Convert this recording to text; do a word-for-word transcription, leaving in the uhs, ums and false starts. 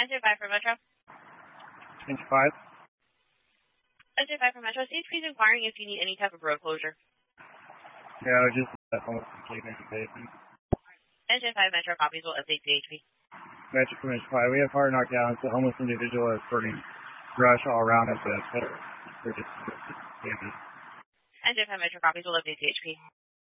Enter five for Metro. Enter five. Enter five for Metro. C H P is inquiring if you need any type of road closure. Yeah, I was just uh, almost complete notification. Enter five Metro copies will update C H P. Metro from Enter five. We have hard knockdowns. The homeless individual is pretty rush all around us, but we're just, yeah. Enter five Metro copies will update C H P.